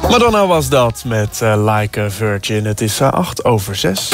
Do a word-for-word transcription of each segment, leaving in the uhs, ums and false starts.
Madonna was dat met uh, Like a Virgin. Het is uh, acht over zes.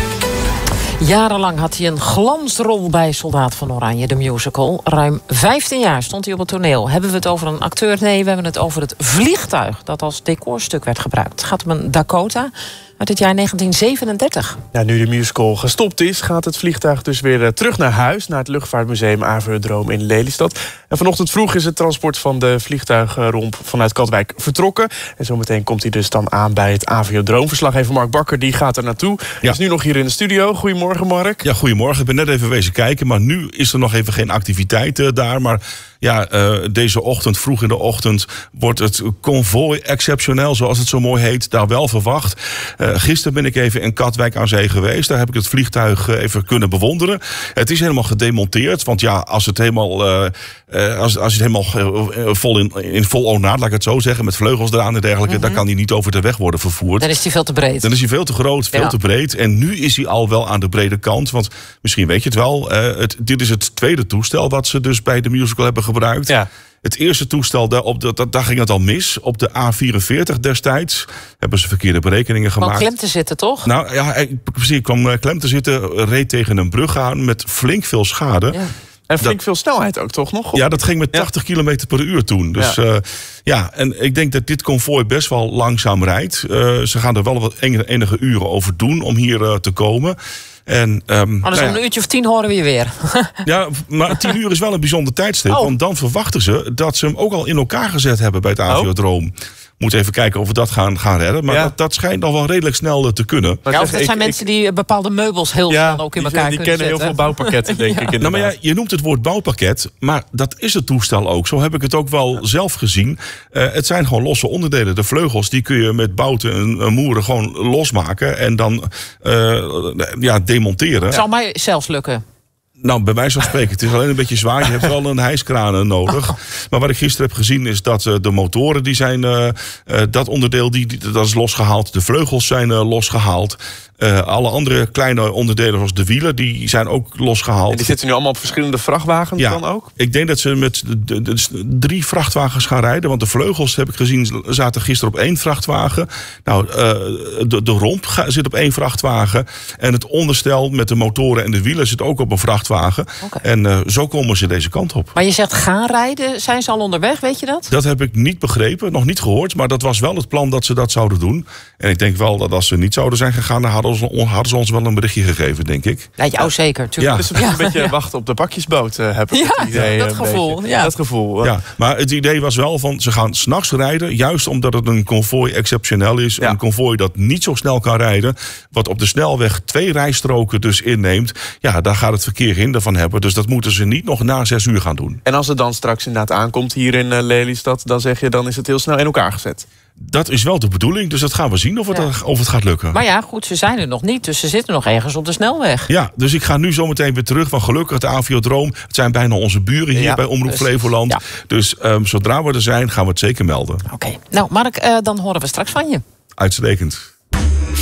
Jarenlang had hij een glansrol bij Soldaat van Oranje, de musical. Ruim vijftien jaar stond hij op het toneel. Hebben we het over een acteur? Nee, we hebben het over het vliegtuig dat als decorstuk werd gebruikt. Het gaat om een Dakota uit het jaar negentien zevenendertig. Ja, nu de musical gestopt is, gaat het vliegtuig dus weer uh, terug naar huis, naar het luchtvaartmuseum Aviodroom in Lelystad. En vanochtend vroeg is het transport van de vliegtuigromp vanuit Katwijk vertrokken. En zometeen komt hij dus dan aan bij het Aviodroom. Verslaggever Mark Bakker die gaat er naartoe. Hij Ja. is nu nog hier in de studio. Goedemorgen, Mark. Ja, goedemorgen. Ik ben net even wezen kijken, maar nu is er nog even geen activiteit uh, daar. Maar ja, uh, deze ochtend, vroeg in de ochtend, wordt het konvooi exceptioneel, zoals het zo mooi heet, daar wel verwacht. Uh, gisteren ben ik even in Katwijk aan zee geweest. Daar heb ik het vliegtuig uh, even kunnen bewonderen. Het is helemaal gedemonteerd, want ja, als het helemaal, uh, uh, als, als het helemaal uh, vol in, in vol ornaat, laat ik het zo zeggen, met vleugels eraan en dergelijke, mm-hmm. dan kan hij niet over de weg worden vervoerd. Dan is hij veel te breed. Dan is hij veel te groot, veel ja. te breed. En nu is hij al wel aan de brede kant. Want misschien weet je het wel. Uh, het, dit is het tweede toestel wat ze dus bij de musical hebben gebruikt. Ja. Het eerste toestel, daar, op de, daar ging het al mis. Op de A vierenveertig destijds hebben ze verkeerde berekeningen gemaakt. Kwam klem te zitten, toch? Nou ja, precies. Ik kwam klem te zitten, reed tegen een brug aan met flink veel schade. Ja. En flink dat, veel snelheid ook, toch nog? Ja, dat ging met tachtig ja. kilometer per uur toen. Dus ja. Uh, ja, en ik denk dat dit konvooi best wel langzaam rijdt. Uh, ze gaan er wel wat enige, enige uren over doen om hier uh, te komen. En, um, Anders nou ja, een uurtje of tien horen we je weer. Ja, maar tien uur is wel een bijzonder tijdstip. Oh. Want dan verwachten ze dat ze hem ook al in elkaar gezet hebben bij het Aviodroom. Oh. Moet even kijken of we dat gaan, gaan redden. Maar ja. dat, dat schijnt nog wel redelijk snel te kunnen. Ja, of dat zijn ik, mensen die bepaalde meubels heel ja, snel ook in die, elkaar die kunnen kennen zetten. heel veel bouwpakketten, denk ja. ik. Nou, maar ja, je noemt het woord bouwpakket, maar dat is het toestel ook. Zo heb ik het ook wel ja. zelf gezien. Uh, het zijn gewoon losse onderdelen. De vleugels die kun je met bouten en uh, moeren gewoon losmaken en dan uh, ja, demonteren. Het zal mij zelfs lukken. Nou, bij wijze van spreken. Het is alleen een beetje zwaar. Je hebt wel een hijskraan nodig. Maar wat ik gisteren heb gezien is dat uh, de motoren, die zijn, uh, uh, dat onderdeel, die, die, dat is losgehaald. De vleugels zijn uh, losgehaald. Uh, alle andere kleine onderdelen, zoals de wielen, die zijn ook losgehaald. En die zitten nu allemaal op verschillende vrachtwagens ja, dan ook? Ik denk dat ze met de, de, de, drie vrachtwagens gaan rijden. Want de vleugels, heb ik gezien, zaten gisteren op één vrachtwagen. Nou, uh, de, de romp zit op één vrachtwagen. En het onderstel met de motoren en de wielen zit ook op een vrachtwagen. Okay. En uh, zo komen ze deze kant op. Maar je zegt gaan rijden. Zijn ze al onderweg, weet je dat? Dat heb ik niet begrepen, nog niet gehoord. Maar dat was wel het plan dat ze dat zouden doen. En ik denk wel dat als ze niet zouden zijn gegaan, dan hadden hadden ze ons wel een berichtje gegeven, denk ik. Ja, jou zeker, tuurlijk. Ja. Dus ja. een beetje ja. wachten op de bakjesboot, uh, heb ik ja, het idee. dat gevoel. Ja. Dat gevoel. Ja, maar het idee was wel van, ze gaan 's nachts rijden, juist omdat het een konvooi exceptioneel is. Ja. Een konvooi dat niet zo snel kan rijden, wat op de snelweg twee rijstroken dus inneemt. Ja, daar gaat het verkeer hinder van hebben. Dus dat moeten ze niet nog na zes uur gaan doen. En als het dan straks inderdaad aankomt hier in uh, Lelystad, dan zeg je, dan is het heel snel in elkaar gezet. Dat is wel de bedoeling, dus dat gaan we zien of het, ja. of het gaat lukken. Maar ja, goed, ze zijn er nog niet, dus ze zitten nog ergens op de snelweg. Ja, dus ik ga nu zometeen weer terug, want gelukkig het Aviodroom. Het zijn bijna onze buren hier ja, bij Omroep precies. Flevoland. Ja. Dus um, zodra we er zijn, gaan we het zeker melden. Oké, okay. Nou Mark, uh, dan horen we straks van je. Uitstekend.